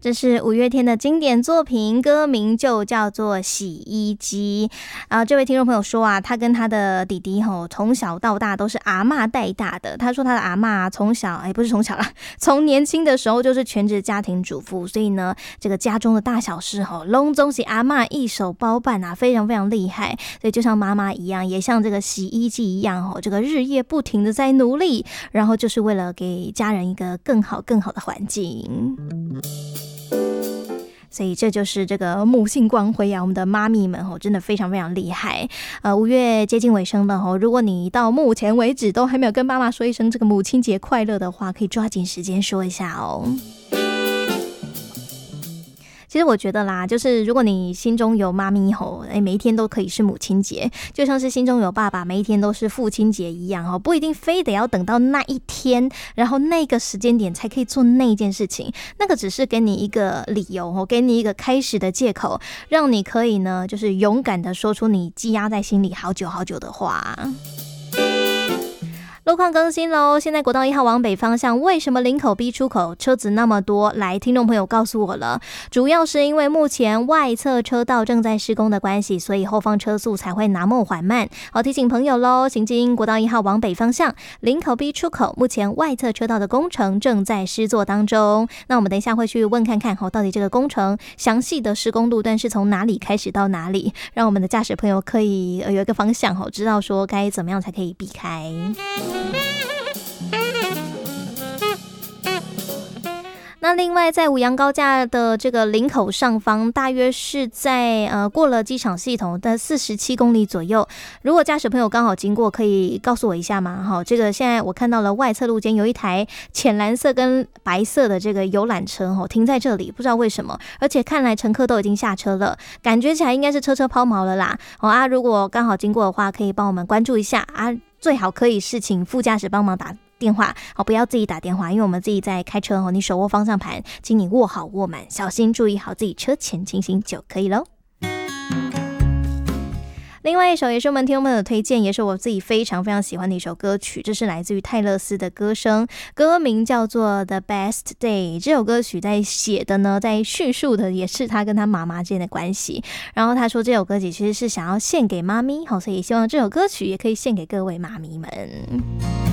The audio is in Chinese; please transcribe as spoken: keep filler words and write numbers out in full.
这是五月天的经典作品，歌名就叫做《洗衣机》啊。这位听众朋友说啊，他跟他的弟弟吼从小到大都是阿嬷带大的。他说他的阿嬷从小哎不是从小啦，从年轻的时候就是全职家庭主妇，所以呢，这个家中的大小事吼，拢总是阿嬷一手包办啊，非常非常厉害。所以就像妈妈一样，也像这个洗衣机一样吼，这个日夜不停的在努力，然后就是为了给家人一个更好更好的环境。所以这就是这个母性光辉啊，我们的妈咪们哦，真的非常非常厉害。呃，五月接近尾声了哦，如果你到目前为止都还没有跟妈妈说一声这个母亲节快乐的话，可以抓紧时间说一下哦。其实我觉得啦，就是如果你心中有妈咪吼，哎，每一天都可以是母亲节，就像是心中有爸爸，每一天都是父亲节一样哦，不一定非得要等到那一天，然后那个时间点才可以做那件事情，那个只是给你一个理由哦，给你一个开始的借口，让你可以呢，就是勇敢的说出你积压在心里好久好久的话。路况更新咯，现在国道一号往北方向，为什么林口 B 出口车子那么多？来，听众朋友告诉我了，主要是因为目前外侧车道正在施工的关系，所以后方车速才会那么缓慢。好，提醒朋友咯，行经国道一号往北方向，林口 B 出口目前外侧车道的工程正在施作当中。那我们等一下会去问看看，到底这个工程详细的施工路段是从哪里开始到哪里，让我们的驾驶朋友可以有一个方向，知道说该怎么样才可以避开。那另外在五羊高架的这个林口上方，大约是在呃过了机场系统的四十七公里左右。如果驾驶朋友刚好经过，可以告诉我一下吗？好，这个现在我看到了外侧路肩有一台浅蓝色跟白色的这个游览车哦，停在这里，不知道为什么，而且看来乘客都已经下车了，感觉起来应该是车车抛锚了啦。好啊，如果刚好经过的话，可以帮我们关注一下啊，最好可以是请副驾驶帮忙打电话，好，不要自己打电话，因为我们自己在开车，你手握方向盘，请你握好握满，小心注意好自己车前情形就可以咯。另外一首也是我们听众朋友的推荐，也是我自己非常非常喜欢的一首歌曲，这是来自于泰勒斯的歌声，歌名叫做 The Best Day。 这首歌曲在写的呢，在叙述的也是他跟他妈妈之间的关系，然后他说这首歌曲其实是想要献给妈咪，好，所以希望这首歌曲也可以献给各位妈咪们。